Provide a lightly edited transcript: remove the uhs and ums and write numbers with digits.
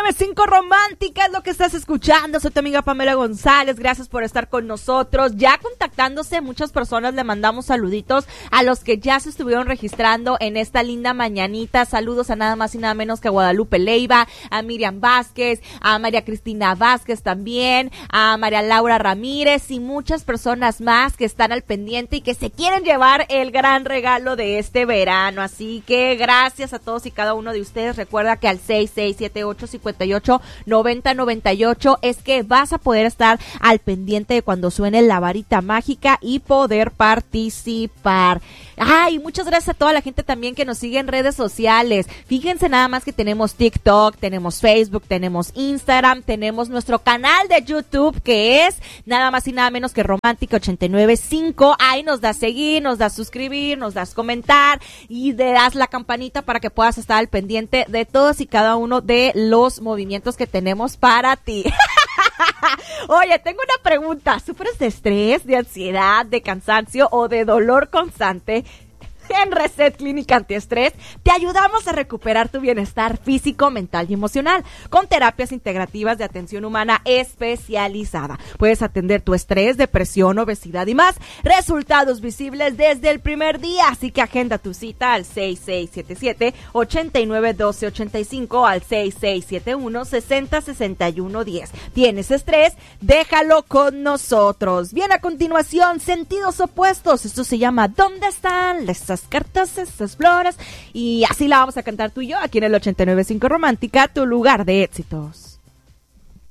89.5 Romántica es lo que estás escuchando. Soy tu amiga Pamela González. Gracias por estar con nosotros. Ya contactándose muchas personas, le mandamos saluditos a los que ya se estuvieron registrando en esta linda mañanita. Saludos a nada más y nada menos que a Guadalupe Leiva, a Miriam Vázquez, a María Cristina Vázquez también, a María Laura Ramírez y muchas personas más que están al pendiente y que se quieren llevar el gran regalo de este verano. Así que gracias a todos y cada uno de ustedes. Recuerda que al 6678-589098 es que vas a poder estar al pendiente de cuando suene la varita mágica y poder participar. Ay, muchas gracias a toda la gente también que nos sigue en redes sociales. Fíjense nada más que tenemos TikTok, tenemos Facebook, tenemos Instagram, tenemos nuestro canal de YouTube que es nada más y nada menos que Romántica 89.5. Ahí nos das seguir, nos das suscribir, nos das comentar y le das la campanita para que puedas estar al pendiente de todos y cada uno de los movimientos que tenemos para ti. Oye, tengo una pregunta. ¿Sufres de estrés, de ansiedad, de cansancio o de dolor constante? En Reset Clínica Antiestrés te ayudamos a recuperar tu bienestar físico, mental y emocional con terapias integrativas de atención humana especializada. Puedes atender tu estrés, depresión, obesidad y más. Resultados visibles desde el primer día. Así que agenda tu cita al 6677-891285 al 6671-606110. ¿Tienes estrés? Déjalo con nosotros. Bien, a continuación, sentidos opuestos. Esto se llama ¿Dónde están esas cartas, esas flores? Y así la vamos a cantar tú y yo aquí en el 89.5 Romántica, tu lugar de éxitos.